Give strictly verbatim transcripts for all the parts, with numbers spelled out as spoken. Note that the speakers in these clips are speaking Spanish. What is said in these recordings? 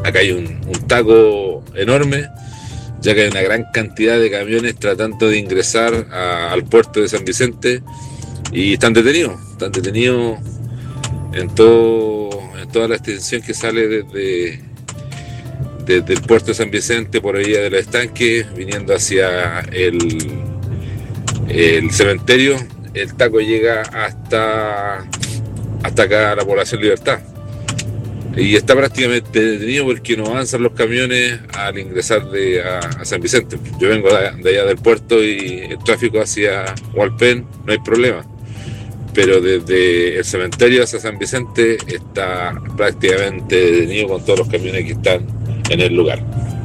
acá hay un, un taco enorme, ya que hay una gran cantidad de camiones tratando de ingresar a, al puerto de San Vicente y están detenidos, están detenidos en, todo, en toda la extensión que sale desde, desde el puerto de San Vicente por ahí de los estanques, viniendo hacia el, el cementerio. El taco llega hasta, hasta acá a la población Libertad. Y está prácticamente detenido porque no avanzan los camiones al ingresar de, a, a San Vicente. Yo vengo de, de allá del puerto y el tráfico hacia Hualpén no hay problema. Pero desde el cementerio hacia San Vicente está prácticamente detenido con todos los camiones que están en el lugar.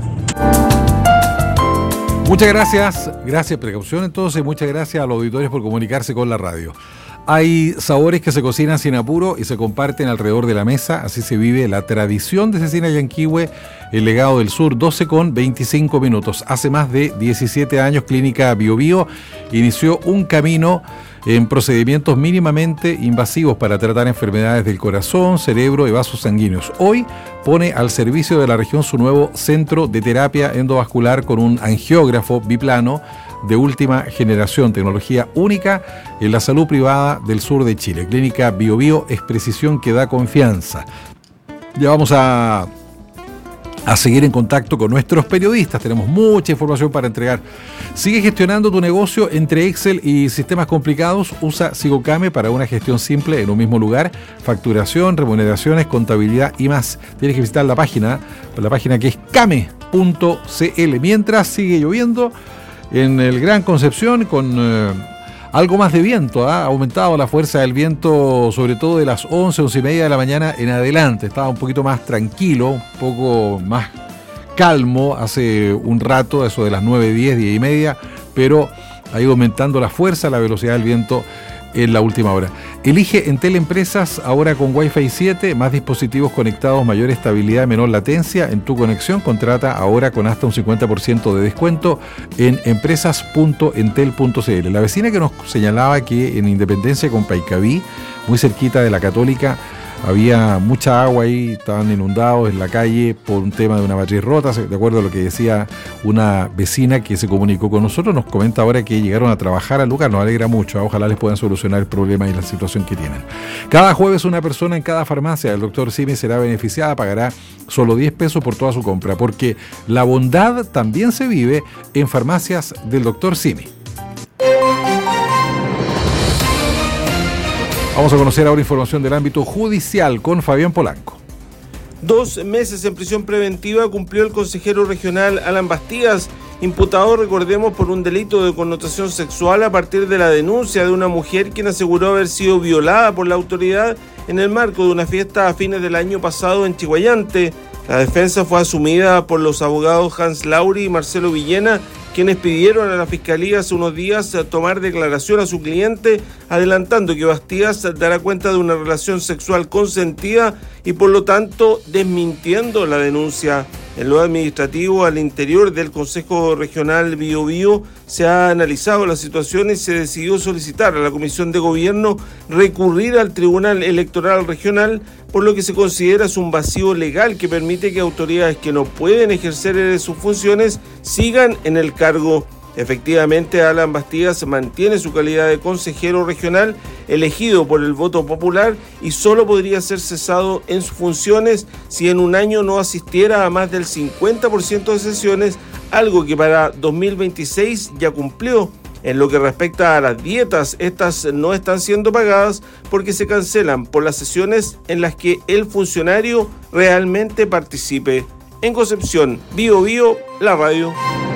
Muchas gracias, gracias, precaución entonces, muchas gracias a los auditores por comunicarse con la radio. Hay sabores que se cocinan sin apuro y se comparten alrededor de la mesa, así se vive la tradición de Cecina Yanquihue, el legado del sur, doce con veinticinco minutos. Hace más de diecisiete años, Clínica Bio Bio inició un camino en procedimientos mínimamente invasivos para tratar enfermedades del corazón, cerebro y vasos sanguíneos. Hoy pone al servicio de la región su nuevo centro de terapia endovascular con un angiógrafo biplano de última generación, tecnología única en la salud privada del sur de Chile. Clínica Bio Bio es precisión que da confianza. Ya vamos a, a seguir en contacto con nuestros periodistas, tenemos mucha información para entregar. Sigue gestionando tu negocio entre Excel y sistemas complicados. Usa Sigocame para una gestión simple en un mismo lugar, facturación, remuneraciones, contabilidad y más. Tienes que visitar la página, la página que es came punto c l. Mientras sigue lloviendo en el Gran Concepción con eh, algo más de viento, ¿eh? Ha aumentado la fuerza del viento, sobre todo de las once, once y media de la mañana en adelante. Estaba un poquito más tranquilo, un poco más calmo hace un rato, eso de las nueve, diez, diez y media, pero ha ido aumentando la fuerza, la velocidad del viento en la última hora. Elige Entel Empresas ahora con Wi-Fi siete, más dispositivos conectados, mayor estabilidad, menor latencia en tu conexión. Contrata ahora con hasta un cincuenta por ciento de descuento en empresas punto entel punto c l. La vecina que nos señalaba que en Independencia con Paicaví, muy cerquita de la Católica, había mucha agua ahí, estaban inundados en la calle por un tema de una matriz rota, de acuerdo a lo que decía una vecina que se comunicó con nosotros. Nos comenta ahora que llegaron a trabajar al lugar, nos alegra mucho, ojalá les puedan solucionar el problema y la situación que tienen. Cada jueves una persona en cada farmacia del doctor Simi será beneficiada, pagará solo diez pesos por toda su compra, porque la bondad también se vive en farmacias del doctor Simi. Vamos a conocer ahora información del ámbito judicial con Fabián Polanco. Dos meses en prisión preventiva cumplió el consejero regional Alan Bastías, imputado, recordemos, por un delito de connotación sexual a partir de la denuncia de una mujer quien aseguró haber sido violada por la autoridad en el marco de una fiesta a fines del año pasado en Chiguayante. La defensa fue asumida por los abogados Hans Lauri y Marcelo Villena, quienes pidieron a la Fiscalía hace unos días tomar declaración a su cliente, adelantando que Bastías dará cuenta de una relación sexual consentida y por lo tanto desmintiendo la denuncia. En lo administrativo, al interior del Consejo Regional Bio Bio, se ha analizado la situación y se decidió solicitar a la Comisión de Gobierno recurrir al Tribunal Electoral Regional, por lo que se considera es un vacío legal que permite que autoridades que no pueden ejercer sus funciones sigan en el cargo. Efectivamente, Alan Bastías mantiene su calidad de consejero regional elegido por el voto popular y solo podría ser cesado en sus funciones si en un año no asistiera a más del cincuenta por ciento de sesiones, algo que para dos mil veintiséis ya cumplió. En lo que respecta a las dietas, estas no están siendo pagadas porque se cancelan por las sesiones en las que el funcionario realmente participe. En Concepción, Bio Bio, la radio.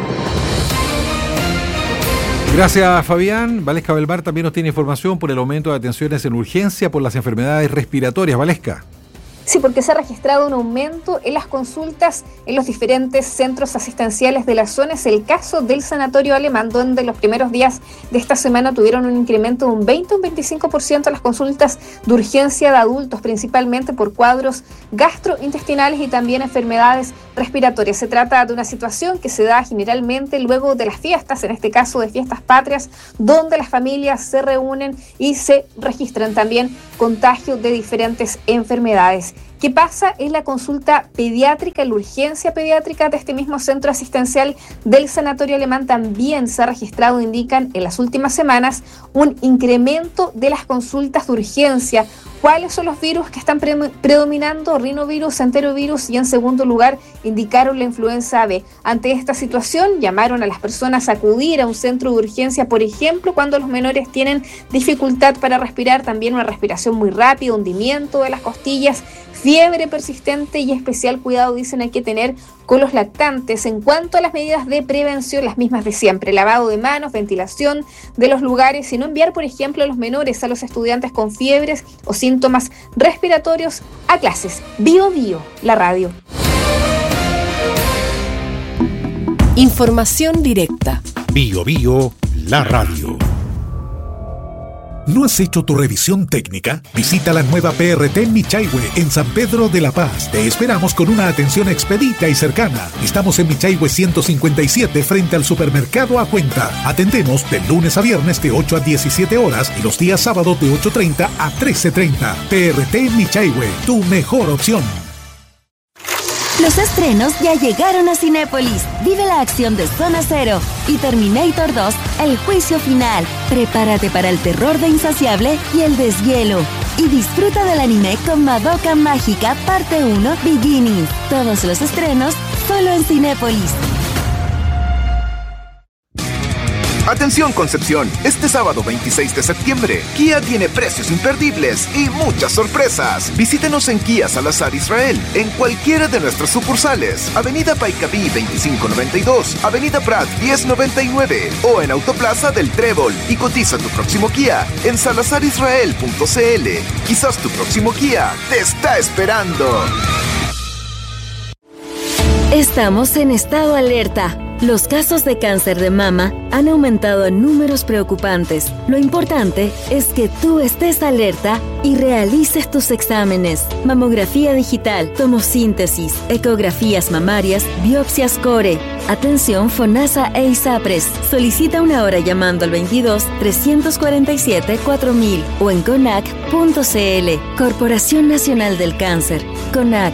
Gracias, Fabián. Valesca Belmar también nos tiene información por el aumento de atenciones en urgencia por las enfermedades respiratorias. Valesca. Sí, porque se ha registrado un aumento en las consultas en los diferentes centros asistenciales de la zona. Es el caso del Sanatorio Alemán, donde los primeros días de esta semana tuvieron un incremento de un veinte a un veinticinco por ciento en las consultas de urgencia de adultos, principalmente por cuadros gastrointestinales y también enfermedades respiratorias. Se trata de una situación que se da generalmente luego de las fiestas, en este caso de fiestas patrias, donde las familias se reúnen y se registran también contagios de diferentes enfermedades. ¿Qué pasa? En la consulta pediátrica, en la urgencia pediátrica de este mismo centro asistencial del Sanatorio Alemán también se ha registrado, indican en las últimas semanas, un incremento de las consultas de urgencia. ¿Cuáles son los virus que están pre- predominando? Rinovirus, enterovirus y en segundo lugar indicaron la influenza B. Ante esta situación llamaron a las personas a acudir a un centro de urgencia, por ejemplo, cuando los menores tienen dificultad para respirar, también una respiración muy rápida, hundimiento de las costillas, fiebre persistente y especial cuidado, dicen, hay que tener con los lactantes. En cuanto a las medidas de prevención, las mismas de siempre: lavado de manos, ventilación de los lugares y no enviar, por ejemplo, a los menores, a los estudiantes con fiebres o síntomas respiratorios a clases. Bio Bio, la radio. Información directa. Bio Bio, la radio. ¿No has hecho tu revisión técnica? Visita la nueva P R T Michaihue en San Pedro de la Paz. Te esperamos con una atención expedita y cercana. Estamos en Michaihue ciento cincuenta y siete frente al supermercado A Cuenta. Atendemos de lunes a viernes de ocho a diecisiete horas y los días sábados de ocho treinta a trece treinta. P R T Michaihue, tu mejor opción. Los estrenos ya llegaron a Cinépolis. Vive la acción de Zona Cero y Terminator dos, el juicio final. Prepárate para el terror de Insaciable y el deshielo. Y disfruta del anime con Madoka Mágica parte uno Beginning. Todos los estrenos solo en Cinépolis. Atención Concepción, este sábado veintiséis de septiembre, Kia tiene precios imperdibles y muchas sorpresas. Visítenos en Kia Salazar Israel, en cualquiera de nuestras sucursales. Avenida Paicabí veinticinco noventa y dos, Avenida Prat diez noventa y nueve o en Autoplaza del Trébol. Y cotiza tu próximo Kia en salazar israel punto c l. Quizás tu próximo Kia te está esperando. Estamos en estado alerta. Los casos de cáncer de mama han aumentado en números preocupantes. Lo importante es que tú estés alerta y realices tus exámenes. Mamografía digital, tomosíntesis, ecografías mamarias, biopsias core. Atención FONASA e ISAPRES. Solicita una hora llamando al veintidós, trescientos cuarenta y siete, cuatro mil o en conac punto c l. Corporación Nacional del Cáncer. CONAC.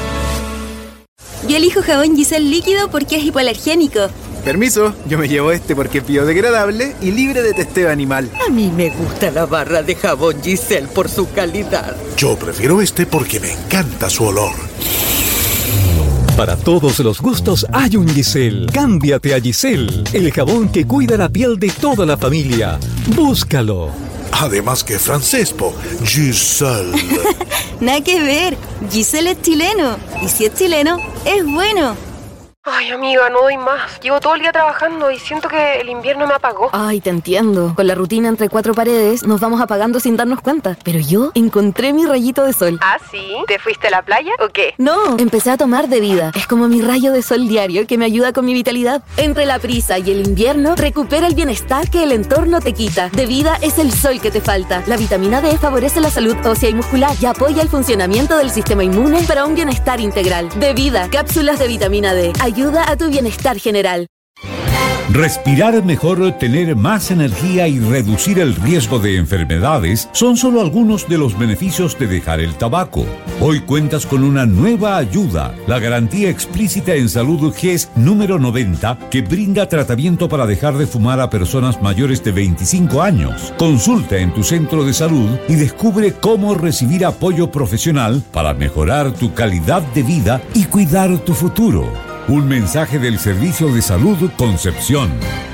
Yo elijo jabón Giselle líquido porque es hipoalergénico. Permiso, yo me llevo este porque es biodegradable y libre de testeo animal. A mí me gusta la barra de jabón Giselle por su calidad. Yo prefiero este porque me encanta su olor. Para todos los gustos hay un Giselle. Cámbiate a Giselle, el jabón que cuida la piel de toda la familia. Búscalo. Además que francés, po. Giselle. Nada que ver. Giselle es chileno. Y si es chileno, es bueno. Ay, amiga, no doy más. Llevo todo el día trabajando y siento que el invierno me apagó. Ay, te entiendo. Con la rutina entre cuatro paredes nos vamos apagando sin darnos cuenta. Pero yo encontré mi rayito de sol. ¿Ah, sí? ¿Te fuiste a la playa o qué? No, empecé a tomar de vida. Es como mi rayo de sol diario que me ayuda con mi vitalidad. Entre la prisa y el invierno, recupera el bienestar que el entorno te quita. De vida es el sol que te falta. La vitamina D favorece la salud ósea y muscular y apoya el funcionamiento del sistema inmune para un bienestar integral. De vida, cápsulas de vitamina D. Ayuda a tu bienestar general. Respirar mejor, tener más energía y reducir el riesgo de enfermedades son solo algunos de los beneficios de dejar el tabaco. Hoy cuentas con una nueva ayuda, la Garantía Explícita en Salud G E S número noventa, que brinda tratamiento para dejar de fumar a personas mayores de veinticinco años. Consulta en tu centro de salud y descubre cómo recibir apoyo profesional para mejorar tu calidad de vida y cuidar tu futuro. Un mensaje del Servicio de Salud Concepción.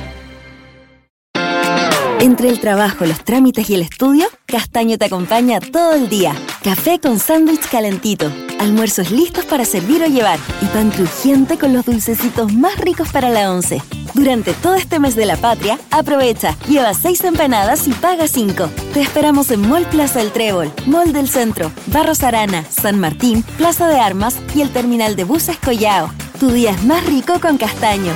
Entre el trabajo, los trámites y el estudio, Castaño te acompaña todo el día. Café con sándwich calentito, almuerzos listos para servir o llevar y pan crujiente con los dulcecitos más ricos para la once. Durante todo este mes de la patria, aprovecha, lleva seis empanadas y paga cinco. Te esperamos en Mall Plaza El Trébol, Mall del Centro, Barros Arana, San Martín, Plaza de Armas y el terminal de buses Collao. Tu día es más rico con Castaño.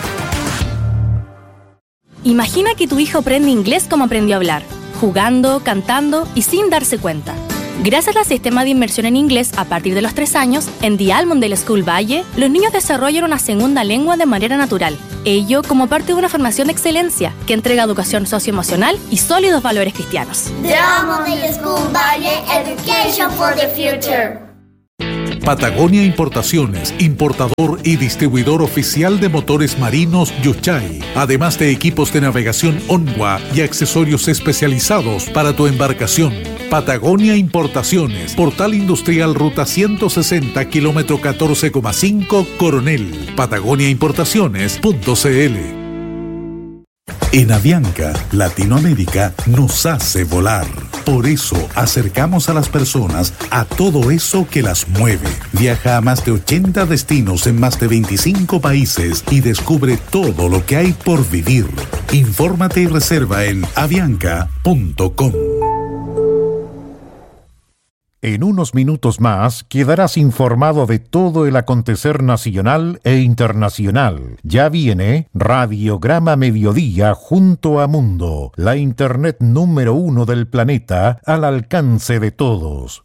Imagina que tu hijo aprende inglés como aprendió a hablar, jugando, cantando y sin darse cuenta. Gracias al sistema de inmersión en inglés a partir de los tres años, en The Almondale School Valle, los niños desarrollan una segunda lengua de manera natural. Ello como parte de una formación de excelencia que entrega educación socioemocional y sólidos valores cristianos. The Almondale School Valle, Education for the Future. Patagonia Importaciones, importador y distribuidor oficial de motores marinos Yuchay, además de equipos de navegación Onwa y accesorios especializados para tu embarcación. Patagonia Importaciones, Portal Industrial Ruta ciento sesenta, kilómetro catorce coma cinco, Coronel. Patagonia Importaciones punto c l. En Avianca, Latinoamérica nos hace volar. Por eso acercamos a las personas a todo eso que las mueve. Viaja a más de ochenta destinos en más de veinticinco países y descubre todo lo que hay por vivir. Infórmate y reserva en avianca punto com. En unos minutos más quedarás informado de todo el acontecer nacional e internacional. Ya viene Radiograma Mediodía junto a Mundo, la internet número uno del planeta al alcance de todos.